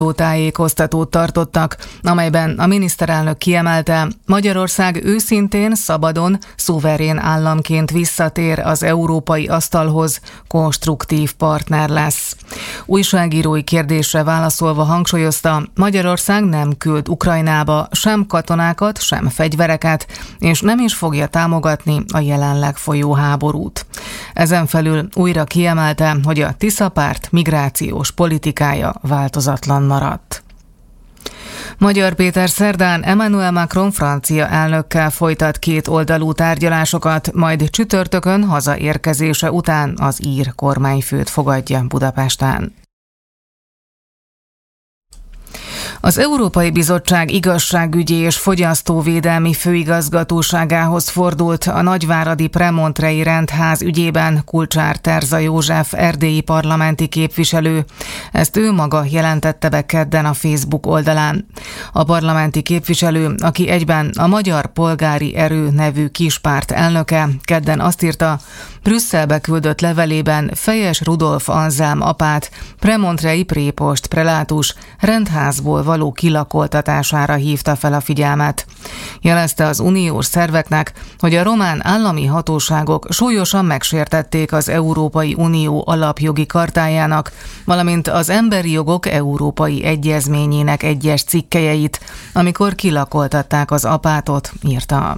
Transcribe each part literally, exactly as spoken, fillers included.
Tájékoztatót tartottak, amelyben a miniszterelnök kiemelte, Magyarország őszintén, szabadon, szuverén államként visszatér az európai asztalhoz, konstruktív partner lesz. Újságírói kérdésre válaszolva hangsúlyozta, Magyarország nem küld Ukrajnába sem katonákat, sem fegyvereket, és nem is fogja támogatni a jelenleg folyó háborút. Ezen felül újra kiemelte, hogy a Tisza párt migrációs politikája változatlan maradt. Magyar Péter szerdán Emmanuel Macron francia elnökkel folytat két oldalú tárgyalásokat, majd csütörtökön hazaérkezése után az ír kormányfőt fogadja Budapesten. Az Európai Bizottság igazságügyi és fogyasztóvédelmi főigazgatóságához fordult a nagyváradi Premontrei rendház ügyében Kulcsár Terza József erdélyi parlamenti képviselő. Ezt ő maga jelentette be kedden a Facebook oldalán. A parlamenti képviselő, aki egyben a Magyar Polgári Erő nevű kispárt elnöke, kedden azt írta, Brüsszelbe küldött levelében Fejes Rudolf Anzelm apát, premontrei prépost prelátus rendházból való kilakoltatására hívta fel a figyelmet. Jelezte az uniós szerveknek, hogy a román állami hatóságok súlyosan megsértették az Európai Unió alapjogi chartájának, valamint az Emberi Jogok Európai Egyezményének egyes cikkelyeit, amikor kilakoltatták az apátot, írta.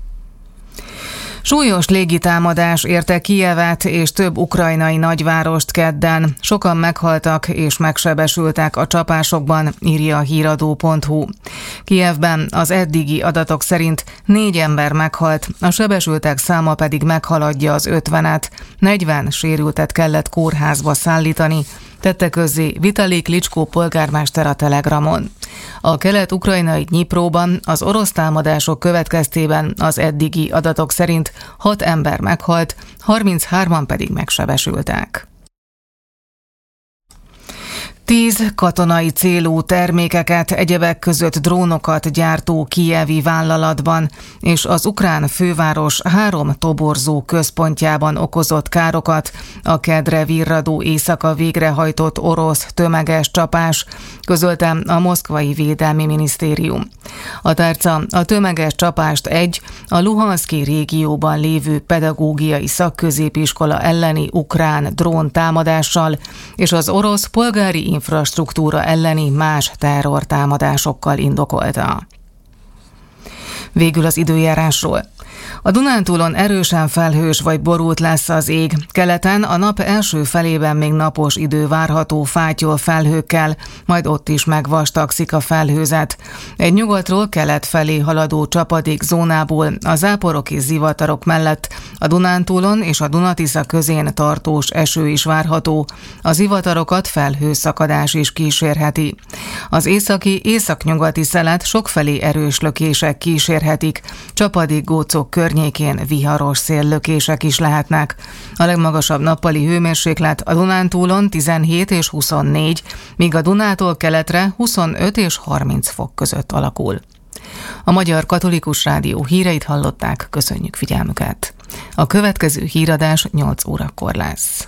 Súlyos légitámadás érte Kijevet és több ukrajnai nagyvárost kedden. Sokan meghaltak és megsebesültek a csapásokban, írja a híradó pont hu. Kijevben az eddigi adatok szerint négy ember meghalt, a sebesültek száma pedig meghaladja az ötvenet. negyven sérültet kellett kórházba szállítani, tette közzé Vitali Klitschko polgármester a Telegramon. A kelet-ukrajnai Dnyipróban az orosz támadások következtében az eddigi adatok szerint hat ember meghalt, harminchárman pedig megsebesültek. Tíz katonai célú termékeket, egyebek között drónokat gyártó kijevi vállalatban és az ukrán főváros három toborzó központjában okozott károkat a kedre virradó éjszaka végrehajtott orosz tömeges csapás, közölte a moszkvai védelmi minisztérium. A tárca a tömeges csapást egy a Luhanszki régióban lévő pedagógiai szakközépiskola elleni ukrán drón támadással és az orosz polgári infrastruktúra elleni más terrortámadásokkal indokolta. Végül az időjárásról. A Dunántúlon erősen felhős vagy borult lesz az ég. Keleten a nap első felében még napos idő várható fátyol felhőkkel, majd ott is megvastagszik a felhőzet. Egy nyugatról kelet felé haladó csapadék zónából a záporok és zivatarok mellett a Dunántúlon és a Duna-Tisza közén tartós eső is várható. A zivatarokat felhőszakadás is kísérheti. Az északi északnyugati szelet sokfelé erős lökések kísérhetik, csapadékgócok környékén viharos széllökések is lehetnek. A legmagasabb nappali hőmérséklet a Dunántúlon tizenhét és huszonnégy, míg a Dunától keletre huszonöt és harminc fok között alakul. A Magyar Katolikus Rádió híreit hallották, köszönjük figyelmüket. A következő híradás nyolc órakor lesz.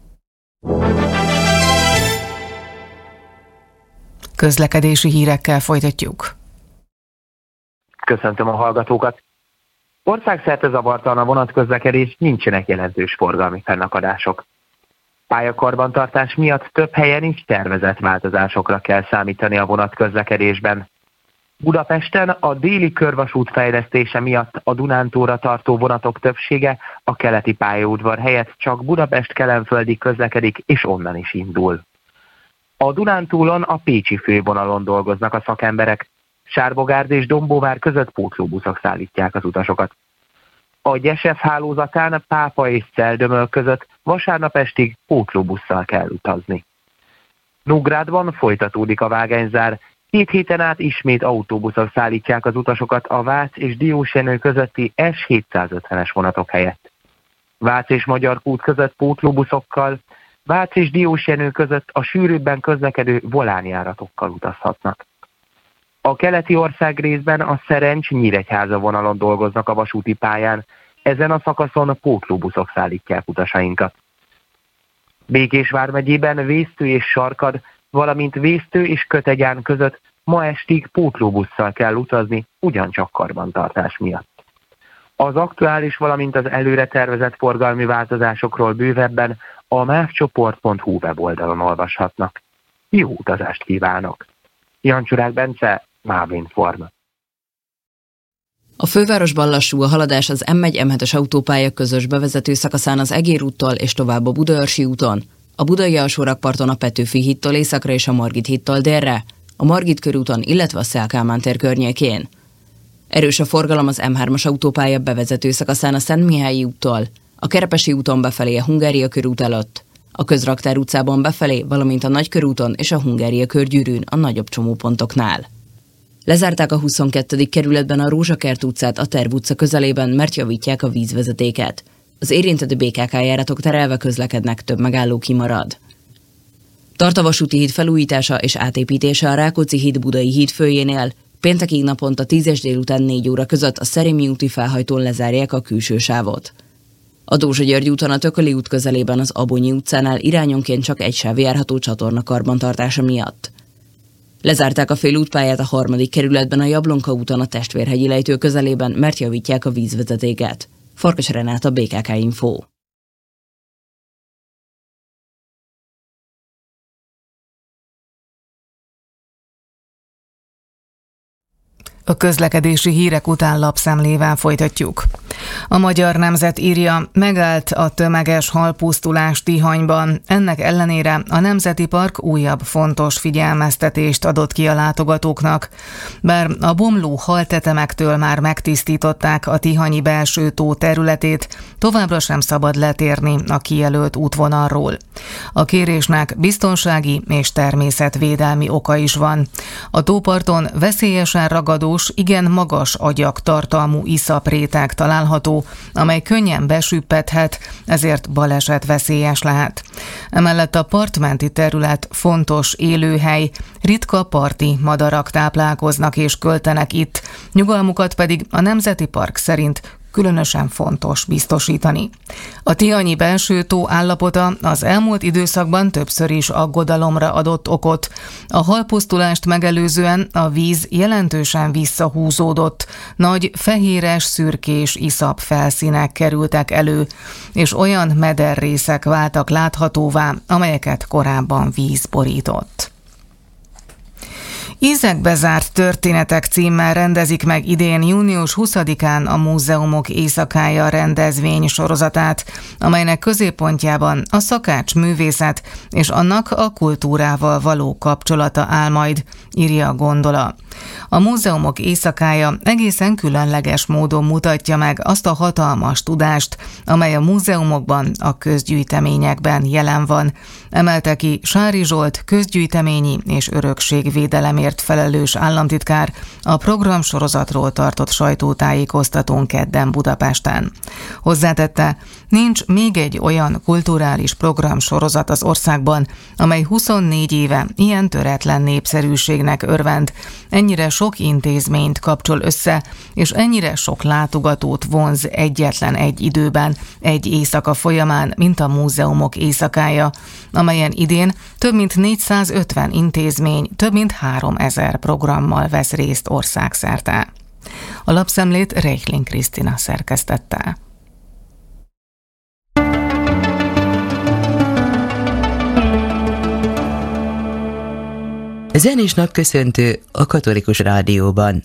Közlekedési hírekkel folytatjuk. Köszöntöm a hallgatókat! Országszerte zavartalan a vonatközlekedés, nincsenek jelentős forgalmi fennakadások. Pályakarbantartás miatt több helyen is tervezett változásokra kell számítani a vonatközlekedésben. Budapesten a déli körvasút fejlesztése miatt a Dunántúlra tartó vonatok többsége a keleti pályaudvar helyett csak Budapest-Kelenföldig közlekedik és onnan is indul. A Dunántúlon a pécsi fővonalon dolgoznak a szakemberek, Sárbogárd és Dombóvár között pótlóbuszok szállítják az utasokat. A Gyesef hálózatán Pápa és Celdömöl között vasárnap estig pótlóbusszal kell utazni. Nógrádban folytatódik a vágányzár, két héten át ismét autóbuszok szállítják az utasokat a Vác és Diósjenő közötti S hétszázötvenes vonatok helyett. Vác és Magyarkút között pótlóbuszokkal, Vác és Diósjenő között a sűrűbben közlekedő volánjáratokkal utazhatnak. A keleti országrészben a Szerencs-Nyíregyháza vonalon dolgoznak a vasúti pályán, ezen a szakaszon pótlóbuszok szállítják utasainkat. Békés vármegyében Vésztő és Sarkad, valamint Vésztő és Kötegyán között ma estig pótlóbusszal kell utazni, ugyancsak karbantartás miatt. Az aktuális, valamint az előre tervezett forgalmi változásokról bővebben a mávcsoport pont hu weboldalon olvashatnak. Jó utazást kívánok! Jancsurák Bence, MÁV-Inform. A fővárosban lassú a haladás az M egy M hetes autópálya közös bevezető szakaszán az Egér úttól és tovább a Budaörsi úton, a Budai alsórakparton a Petőfi hídtól északra és a Margit hídtól délre, a Margit körúton, illetve a Széll Kálmán tér környékén. Erős a forgalom az M hármas autópálya bevezető szakaszán a Szentmihályi úttól, a Kerepesi úton befelé a Hungária körút előtt, a Közraktár utcában befelé, valamint a Nagykörúton és a Hungária körgyűrűn a nagyobb csomópontoknál. Lezárták a huszonkettedik kerületben a Rózsakert utcát a Terv utca közelében, mert javítják a vízvezetéket. Az érintett bé ká ká járatok terelve közlekednek, több megálló kimarad. Tart a vasúti híd felújítása és átépítése a Rákóczi híd Budai híd főjénél. Péntekig naponta tíz és délután négy óra között a Szerémi úti felhajtón lezárják a külső sávot. A Dózsa György úton a Tököli út közelében az Abonyi utcánál irányonként csak egy sáv járható csatorna karbantartása miatt. Lezárták a félútpályát a harmadik kerületben a Jablonka úton a Testvérhegyi lejtő közelében, mert javítják a vízvezetéket. Farkas Renáta, bé ká ká Info. A közlekedési hírek után lapszemlével folytatjuk. A Magyar Nemzet írja, megállt a tömeges halpusztulás Tihanyban. Ennek ellenére a Nemzeti Park újabb fontos figyelmeztetést adott ki a látogatóknak. Bár a bomló haltetemektől már megtisztították a tihanyi belső tó területét, továbbra sem szabad letérni a kijelölt útvonalról. A kérésnek biztonsági és természetvédelmi oka is van. A tóparton veszélyesen ragadó, igen magas agyagtartalmú iszapréteg található, amely könnyen besüppedhet, ezért balesetveszélyes lehet. Emellett a partmenti terület fontos élőhely, ritka parti madarak táplálkoznak és költenek itt, nyugalmukat pedig a Nemzeti Park szerint különösen fontos biztosítani. A tihanyi belső tó állapota az elmúlt időszakban többször is aggodalomra adott okot. A halpusztulást megelőzően a víz jelentősen visszahúzódott, nagy fehéres, szürkés iszap felszínek kerültek elő, és olyan mederrészek váltak láthatóvá, amelyeket korábban víz borított. Ízekbe zárt történetek címmel rendezik meg idén június huszadikán a Múzeumok éjszakája rendezvény sorozatát, amelynek középpontjában a szakács művészet és annak a kultúrával való kapcsolata áll majd, írja a Gondola. A Múzeumok éjszakája egészen különleges módon mutatja meg azt a hatalmas tudást, amely a múzeumokban, a közgyűjteményekben jelen van, emelte ki Sári Zsolt közgyűjteményi és örökségvédelemért felelős államtitkár a programsorozatról tartott sajtótájékoztatón kedden Budapesten. Hozzátette, nincs még egy olyan kulturális programsorozat az országban, amely huszonnégy éve ilyen töretlen népszerűségnek örvend, ennyire sok intézményt kapcsol össze, és ennyire sok látogatót vonz egyetlen egy időben, egy éjszaka folyamán, mint a Múzeumok éjszakája, amelyen idén több mint négyszázötven intézmény, több mint háromezer programmal vesz részt országszerte. A lapszemlét Reichling Krisztina szerkesztette. Zenés napköszöntő a Katolikus Rádióban.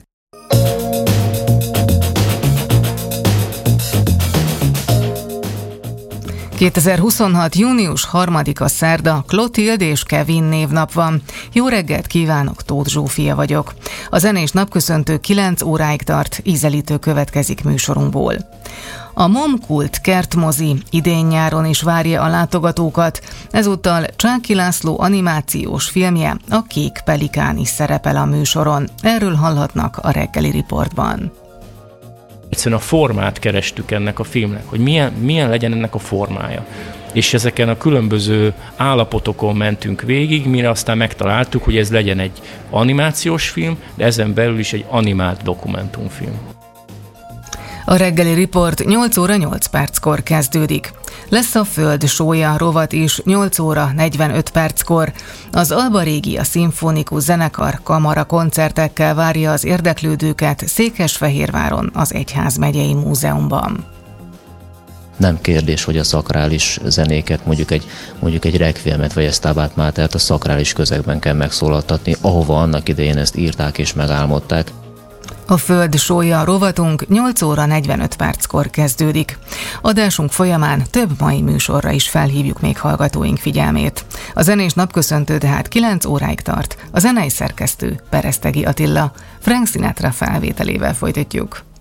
kétezer-huszonhat. június harmadika szerda, Klotild és Kevin névnap van. Jó reggelt kívánok, Tóth Zsófia vagyok. A zenés napköszöntő kilenc óráig tart, ízelítő következik műsorunkból. A Momkult kertmozi idén-nyáron is várja a látogatókat, ezúttal Csáky László animációs filmje, a Kék Pelikán is szerepel a műsoron. Erről hallhatnak a reggeli riportban. Egyszerűen a formát kerestük ennek a filmnek, hogy milyen, milyen legyen ennek a formája. És ezeken a különböző állapotokon mentünk végig, mire aztán megtaláltuk, hogy ez legyen egy animációs film, de ezen belül is egy animált dokumentumfilm. A reggeli riport nyolc óra nyolc perckor kezdődik. Lesz a Föld sója rovat is nyolc óra negyvenöt perckor. Az Alba Régia Szimfonikus Zenekar kamara koncertekkel várja az érdeklődőket Székesfehérváron az Egyházmegyei Múzeumban. Nem kérdés, hogy a szakrális zenéket, mondjuk egy, mondjuk egy requiemet vagy egy Stabat Matert a szakrális közegben kell megszólaltatni, ahova annak idején ezt írták és megálmodták. A Föld sója rovatunk nyolc óra negyvenöt perckor kezdődik. Adásunk folyamán több mai műsorra is felhívjuk még hallgatóink figyelmét. A zenés napköszöntő tehát kilenc óráig tart. A zenei szerkesztő Peresztegi Attila. Frank Sinatra felvételével folytatjuk.